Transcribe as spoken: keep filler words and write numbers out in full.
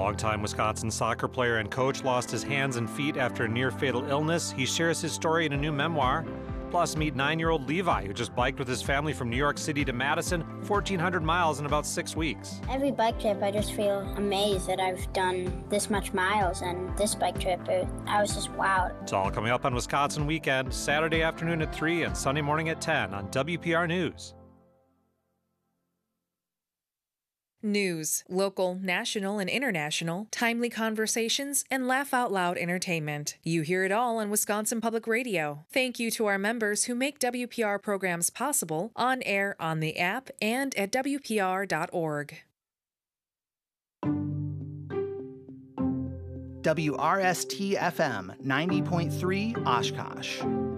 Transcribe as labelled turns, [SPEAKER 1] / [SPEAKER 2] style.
[SPEAKER 1] longtime Wisconsin soccer player and coach lost his hands and feet after a near-fatal illness. He shares his story in a new memoir. Plus, meet nine-year-old Levi, who just biked with his family from New York City to Madison, fourteen hundred miles in about six weeks.
[SPEAKER 2] Every bike trip, I just feel amazed that I've done this much miles, and this bike trip, it, I was just wowed.
[SPEAKER 1] It's all coming up on Wisconsin Weekend, Saturday afternoon at three and Sunday morning at ten on W P R News.
[SPEAKER 3] News, local, national, and international, timely conversations, and laugh-out-loud entertainment. You hear it all on Wisconsin Public Radio. Thank you to our members who make W P R programs possible, on air, on the app, and at W P R dot org.
[SPEAKER 4] W R S T F M ninety point three Oshkosh.